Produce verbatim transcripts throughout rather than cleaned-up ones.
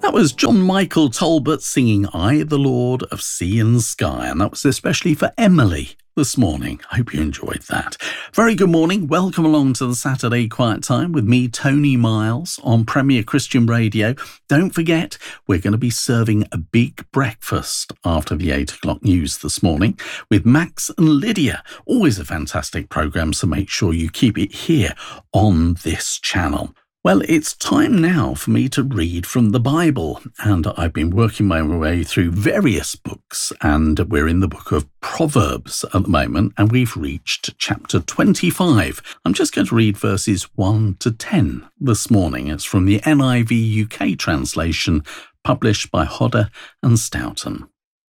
That was John Michael Talbot singing I, the Lord of Sea and Sky, and that was especially for Emily this morning. I hope you enjoyed that. Very good morning. Welcome along to the Saturday Quiet Time with me, Tony Miles, on Premier Christian Radio. Don't forget, we're going to be serving a big breakfast after the eight o'clock news this morning with Max and Lydia. Always a fantastic programme, so make sure you keep it here on this channel. Well, it's time now for me to read from the Bible, and I've been working my way through various books, and we're in the book of Proverbs at the moment, and we've reached chapter twenty-five. I'm just going to read verses one to ten this morning. It's from the N I V U K translation, published by Hodder and Stoughton.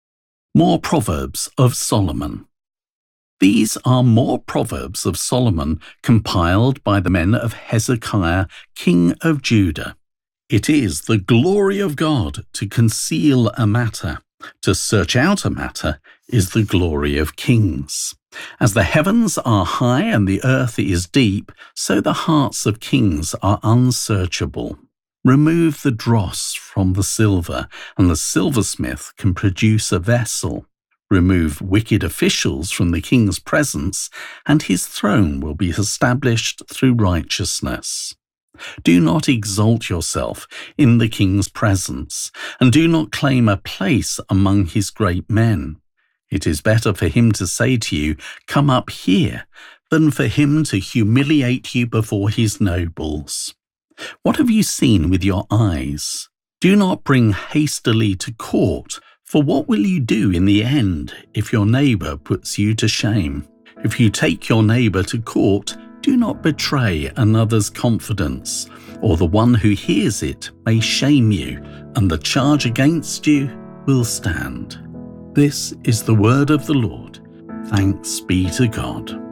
More Proverbs of Solomon. These are more Proverbs of Solomon compiled by the men of Hezekiah, king of Judah. It is the glory of God to conceal a matter. To search out a matter is the glory of kings. As the heavens are high and the earth is deep, so the hearts of kings are unsearchable. Remove the dross from the silver, and the silversmith can produce a vessel. Remove wicked officials from the king's presence, and his throne will be established through righteousness. Do not exalt yourself in the king's presence, and do not claim a place among his great men. It is better for him to say to you, "Come up here," than for him to humiliate you before his nobles. What have you seen with your eyes? Do not bring hastily to court. For what will you do in the end if your neighbour puts you to shame? If you take your neighbour to court, do not betray another's confidence, or the one who hears it may shame you, and the charge against you will stand. This is the word of the Lord. Thanks be to God.